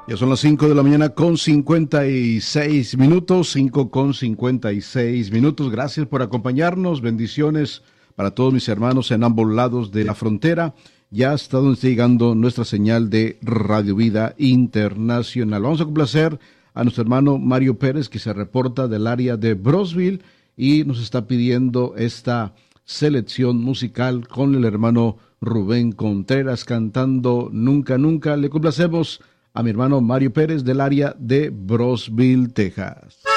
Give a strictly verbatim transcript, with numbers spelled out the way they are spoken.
Ya son las cinco de la mañana con cincuenta y seis minutos, cinco con cincuenta y seis minutos. Gracias por acompañarnos. Bendiciones para todos mis hermanos en ambos lados de la frontera. Ya hasta donde está llegando nuestra señal de Radio Vida Internacional. Vamos a complacer a nuestro hermano Mario Pérez, que se reporta del área de Brownsville y nos está pidiendo esta selección musical con el hermano Rubén Contreras cantando Nunca Nunca. Le complacemos a mi hermano Mario Pérez del área de Brownsville, Texas.